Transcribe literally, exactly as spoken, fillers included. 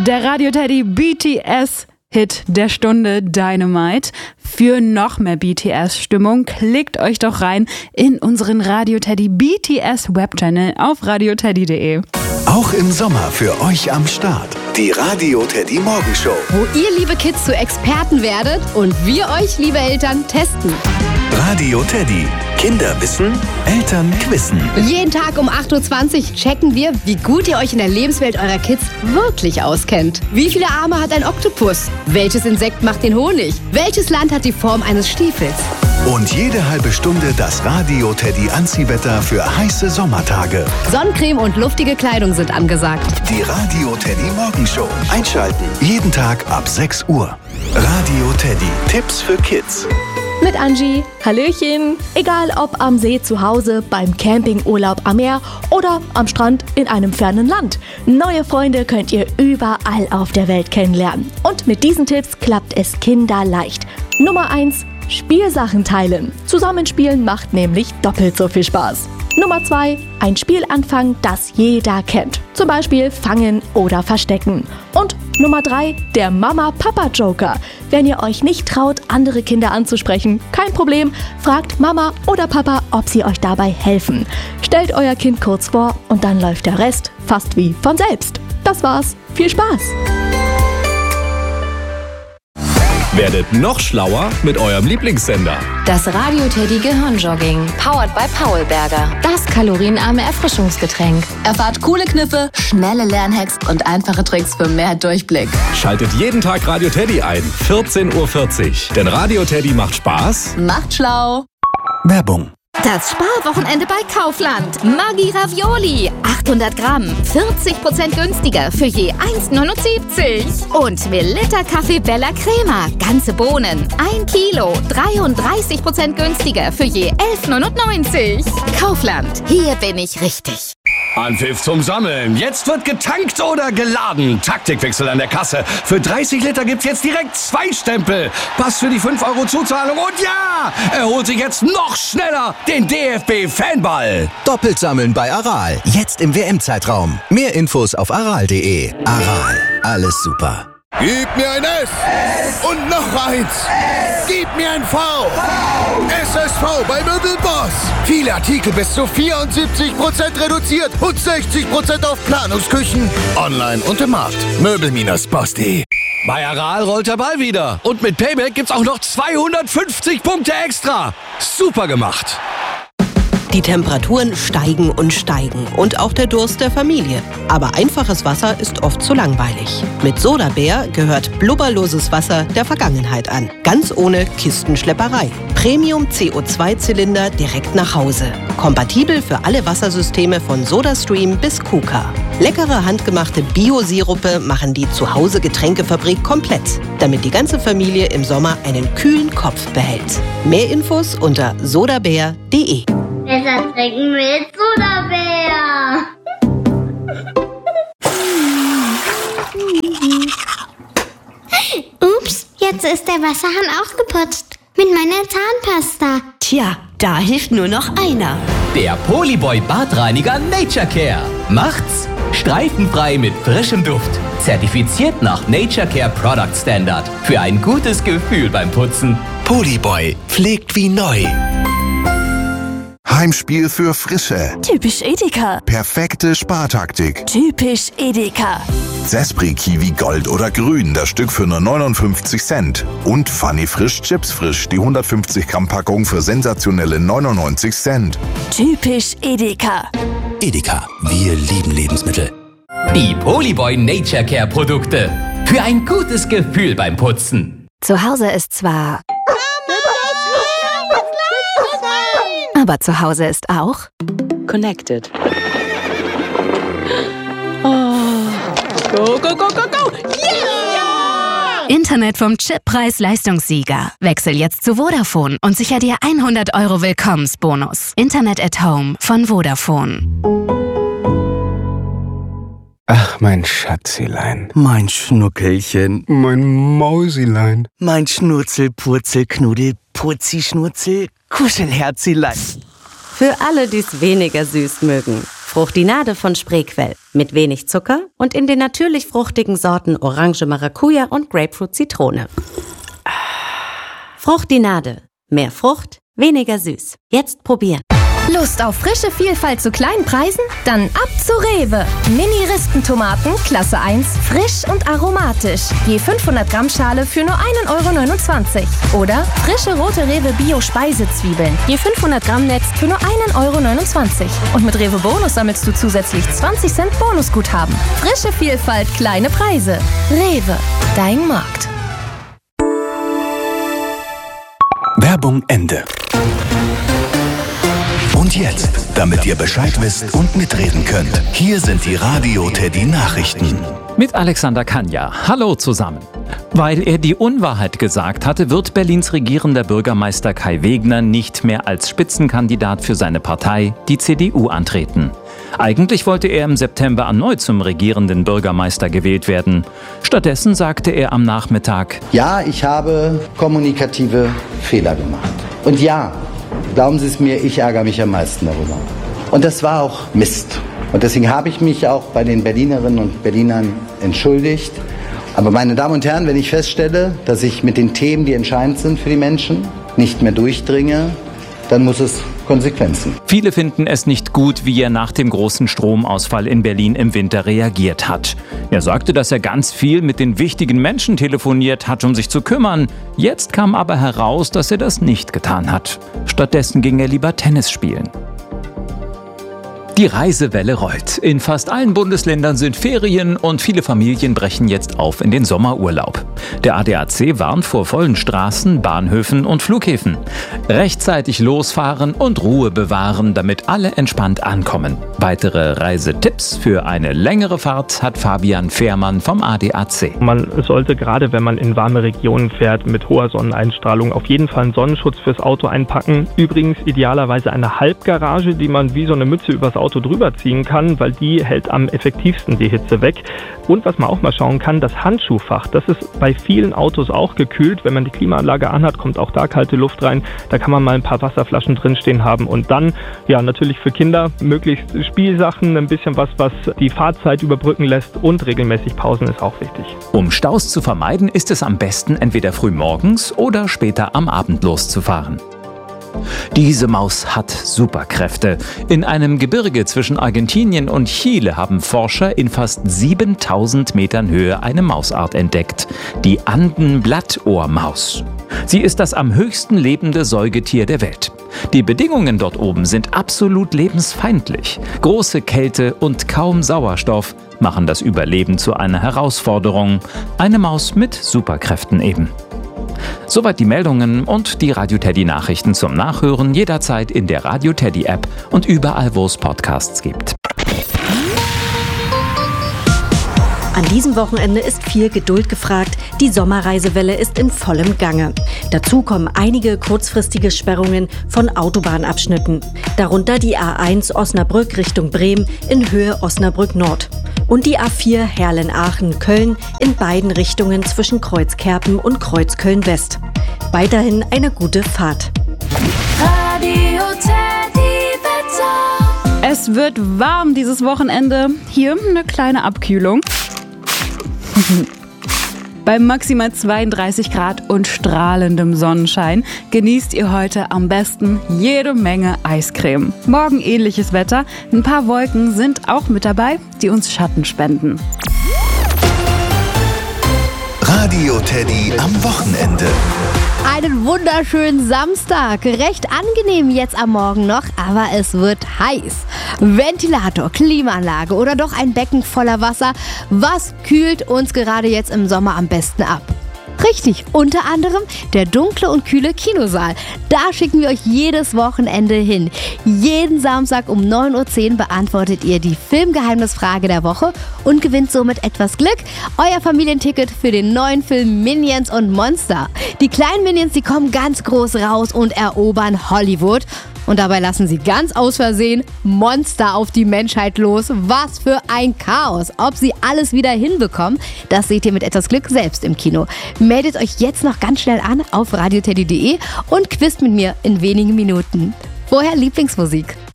Der Radio Teddy B T S Hit der Stunde Dynamite. Für noch mehr B T S-Stimmung klickt euch doch rein in unseren Radio Teddy B T S Webchannel auf radioteddy punkt de. Auch im Sommer für euch am Start. Die Radio Teddy Morgenshow. Wo ihr, liebe Kids, zu Experten werdet und wir euch, liebe Eltern, testen. Radio Teddy. Kinder wissen, Eltern quizzen. Jeden Tag um acht Uhr zwanzig checken wir, wie gut ihr euch in der Lebenswelt eurer Kids wirklich auskennt. Wie viele Arme hat ein Oktopus? Welches Insekt macht den Honig? Welches Land hat die Form eines Stiefels? Und jede halbe Stunde das Radio Teddy Anziehwetter für heiße Sommertage. Sonnencreme und luftige Kleidung sind angesagt. Die Radio Teddy Morgenshow. Einschalten. Jeden Tag ab sechs Uhr. Radio Teddy. Tipps für Kids. Mit Angie. Hallöchen. Egal ob am See zu Hause, beim Campingurlaub am Meer oder am Strand in einem fernen Land. Neue Freunde könnt ihr überall auf der Welt kennenlernen. Und mit diesen Tipps klappt es kinderleicht. Nummer eins. Spielsachen teilen. Zusammenspielen macht nämlich doppelt so viel Spaß. Nummer zwei. Ein Spiel anfangen, das jeder kennt. Zum Beispiel Fangen oder Verstecken. Und Nummer drei. Der Mama-Papa-Joker. Wenn ihr euch nicht traut, andere Kinder anzusprechen, kein Problem. Fragt Mama oder Papa, ob sie euch dabei helfen. Stellt euer Kind kurz vor und dann läuft der Rest fast wie von selbst. Das war's. Viel Spaß! Werdet noch schlauer mit eurem Lieblingssender. Das Radio Teddy Gehirnjogging, powered by Paulberger. Das kalorienarme Erfrischungsgetränk. Erfahrt coole Kniffe, schnelle Lernhacks und einfache Tricks für mehr Durchblick. Schaltet jeden Tag Radio Teddy ein, vierzehn Uhr vierzig. Denn Radio Teddy macht Spaß. Macht schlau. Werbung. Das Sparwochenende bei Kaufland. Maggi Ravioli. achthundert Gramm. vierzig Prozent günstiger für je eins neunundsiebzig. Und Melitta Kaffee Bella Crema. Ganze Bohnen. ein Kilo. dreiunddreißig Prozent günstiger für je elf neunundneunzig. Kaufland. Hier bin ich richtig. Anpfiff zum Sammeln. Jetzt wird getankt oder geladen. Taktikwechsel an der Kasse. Für dreißig Liter gibt's jetzt direkt zwei Stempel. Pass für die fünf Euro Zuzahlung. Und ja, er holt sich jetzt noch schneller den D F B-Fanball. Doppelt sammeln bei Aral. Jetzt im W M-Zeitraum. Mehr Infos auf aral punkt de. Aral. Alles super. Gib mir ein S. S. Und noch eins. S. Gib mir ein V. V. S S V bei Möbelboss. Viele Artikel bis zu vierundsiebzig Prozent reduziert und sechzig Prozent auf Planungsküchen. Online und im Markt. Möbel Boss punkt de. Bei Aral rollt der Ball wieder. Und mit Payback gibt's auch noch zweihundertfünfzig Punkte extra. Super gemacht. Die Temperaturen steigen und steigen und auch der Durst der Familie. Aber einfaches Wasser ist oft zu langweilig. Mit Sodabär gehört blubberloses Wasser der Vergangenheit an. Ganz ohne Kistenschlepperei. Premium C O zwei Zylinder direkt nach Hause. Kompatibel für alle Wassersysteme von SodaStream bis KUKA. Leckere handgemachte Bio-Sirupe machen die Zuhause-Getränkefabrik komplett, damit die ganze Familie im Sommer einen kühlen Kopf behält. Mehr Infos unter sodabär punkt de. Besser trinken mit Sodabär. Ups, jetzt ist der Wasserhahn ausgeputzt. Mit meiner Zahnpasta. Tja, da hilft nur noch einer. Der Polyboy Badreiniger Nature Care. Macht's streifenfrei mit frischem Duft. Zertifiziert nach Nature Care Product Standard. Für ein gutes Gefühl beim Putzen. Polyboy pflegt wie neu. Heimspiel für Frische. Typisch Edeka. Perfekte Spartaktik. Typisch Edeka. Zespri Kiwi Gold oder Grün, das Stück für nur neunundfünfzig Cent. Und Funny Frisch Chips Frisch, die hundertfünfzig Gramm Packung für sensationelle neunundneunzig Cent. Typisch Edeka. Edeka, wir lieben Lebensmittel. Die Polyboy Nature Care Produkte. Für ein gutes Gefühl beim Putzen. Zu Hause ist zwar... Aber zu Hause ist auch Connected. Oh. Go, go, go, go, go! Yeah! Internet vom Chip-Preis-Leistungssieger. Wechsel jetzt zu Vodafone und sicher dir hundert Euro Willkommensbonus. Internet at Home von Vodafone. Ach, mein Schatzilein. Mein Schnuckelchen. Mein Mausilein. Mein Schnurzel, Purzel, Knuddel, Purzi, Schnurzel, Kuschelherzilein. Für alle, die es weniger süß mögen. Fruchtinade von Spreequell. Mit wenig Zucker und in den natürlich fruchtigen Sorten Orange, Maracuja und Grapefruit Zitrone. Fruchtinade. Mehr Frucht, weniger süß. Jetzt probieren. Lust auf frische Vielfalt zu kleinen Preisen? Dann ab zu Rewe. Mini-Rispentomaten, Klasse eins, frisch und aromatisch. Je fünfhundert Gramm Schale für nur ein Euro neunundzwanzig. Oder frische rote Rewe Bio-Speisezwiebeln. Je fünfhundert Gramm Netz für nur ein Euro neunundzwanzig. Und mit Rewe Bonus sammelst du zusätzlich zwanzig Cent Bonusguthaben. Frische Vielfalt, kleine Preise. Rewe, dein Markt. Werbung Ende. Und jetzt, damit ihr Bescheid wisst und mitreden könnt, hier sind die Radio Teddy Nachrichten. Mit Alexander Kanja. Hallo zusammen. Weil er die Unwahrheit gesagt hatte, wird Berlins regierender Bürgermeister Kai Wegner nicht mehr als Spitzenkandidat für seine Partei, die C D U, antreten. Eigentlich wollte er im September erneut zum regierenden Bürgermeister gewählt werden. Stattdessen sagte er am Nachmittag: Ja, ich habe kommunikative Fehler gemacht. Und ja, glauben Sie es mir, ich ärgere mich am meisten darüber. Und das war auch Mist. Und deswegen habe ich mich auch bei den Berlinerinnen und Berlinern entschuldigt. Aber meine Damen und Herren, wenn ich feststelle, dass ich mit den Themen, die entscheidend sind für die Menschen, nicht mehr durchdringe, dann muss es Konsequenzen. Viele finden es nicht gut, wie er nach dem großen Stromausfall in Berlin im Winter reagiert hat. Er sagte, dass er ganz viel mit den wichtigen Menschen telefoniert hat, um sich zu kümmern. Jetzt kam aber heraus, dass er das nicht getan hat. Stattdessen ging er lieber Tennis spielen. Die Reisewelle rollt. In fast allen Bundesländern sind Ferien und viele Familien brechen jetzt auf in den Sommerurlaub. Der A D A C warnt vor vollen Straßen, Bahnhöfen und Flughäfen. Rechtzeitig losfahren und Ruhe bewahren, damit alle entspannt ankommen. Weitere Reisetipps für eine längere Fahrt hat Fabian Fehrmann vom A D A C. Man sollte gerade, wenn man in warme Regionen fährt mit hoher Sonneneinstrahlung, auf jeden Fall einen Sonnenschutz fürs Auto einpacken. Übrigens idealerweise eine Halbgarage, die man wie so eine Mütze übers Auto Auto drüber ziehen kann, weil die hält am effektivsten die Hitze weg. Und was man auch mal schauen kann, das Handschuhfach, das ist bei vielen Autos auch gekühlt. Wenn man die Klimaanlage anhat, kommt auch da kalte Luft rein. Da kann man mal ein paar Wasserflaschen drinstehen haben und dann, ja, natürlich für Kinder möglichst Spielsachen, ein bisschen was, was die Fahrzeit überbrücken lässt und regelmäßig Pausen ist auch wichtig. Um Staus zu vermeiden, ist es am besten, entweder früh morgens oder später am Abend loszufahren. Diese Maus hat Superkräfte. In einem Gebirge zwischen Argentinien und Chile haben Forscher in fast siebentausend Metern Höhe eine Mausart entdeckt. Die Anden-Blattohrmaus. Sie ist das am höchsten lebende Säugetier der Welt. Die Bedingungen dort oben sind absolut lebensfeindlich. Große Kälte und kaum Sauerstoff machen das Überleben zu einer Herausforderung. Eine Maus mit Superkräften eben. Soweit die Meldungen und die Radio Teddy Nachrichten zum Nachhören jederzeit in der Radio Teddy App und überall, wo es Podcasts gibt. An diesem Wochenende ist viel Geduld gefragt. Die Sommerreisewelle ist in vollem Gange. Dazu kommen einige kurzfristige Sperrungen von Autobahnabschnitten. Darunter die A eins Osnabrück Richtung Bremen in Höhe Osnabrück Nord. Und die A vier Herlen-Aachen-Köln in beiden Richtungen zwischen Kreuzkerpen und Kreuzköln-West. Weiterhin eine gute Fahrt. Radio Teddy Wetter. Es wird warm dieses Wochenende. Hier eine kleine Abkühlung. Bei maximal zweiunddreißig Grad und strahlendem Sonnenschein genießt ihr heute am besten jede Menge Eiscreme. Morgen ähnliches Wetter, ein paar Wolken sind auch mit dabei, die uns Schatten spenden. Radio Teddy am Wochenende. Einen wunderschönen Samstag. Recht angenehm jetzt am Morgen noch, aber es wird heiß. Ventilator, Klimaanlage oder doch ein Becken voller Wasser. Was kühlt uns gerade jetzt im Sommer am besten ab? Richtig, unter anderem der dunkle und kühle Kinosaal. Da schicken wir euch jedes Wochenende hin. Jeden Samstag um neun Uhr zehn beantwortet ihr die Filmgeheimnisfrage der Woche und gewinnt somit etwas Glück. Euer Familienticket für den neuen Film Minions und Monster. Die kleinen Minions, die kommen ganz groß raus und erobern Hollywood. Und dabei lassen sie ganz aus Versehen Monster auf die Menschheit los. Was für ein Chaos. Ob sie alles wieder hinbekommen, das seht ihr mit etwas Glück selbst im Kino. Meldet euch jetzt noch ganz schnell an auf radioteddy punkt de und quizt mit mir in wenigen Minuten. Vorher Lieblingsmusik.